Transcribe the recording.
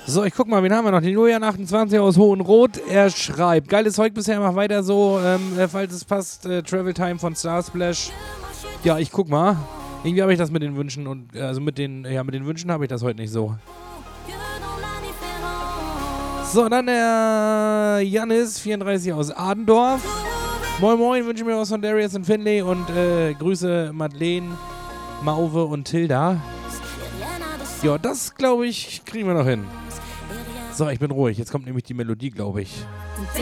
So, ich guck mal, wen haben wir noch? Den Julian28 aus Hohenroth. Er schreibt, geiles Zeug bisher, mach weiter so, falls es passt, Travel Time von Starsplash. Ja, ich guck mal. Irgendwie habe ich das mit den Wünschen und, also mit den Wünschen habe ich das heute nicht so. So, dann der Jannis34 aus Adendorf. Moin Moin, wünsche mir was von Darius und Finlay und Grüße Madeleine, Mauve und Tilda. Ja, das glaube ich, kriegen wir noch hin. So, ich bin ruhig. Jetzt kommt nämlich die Melodie, glaube ich.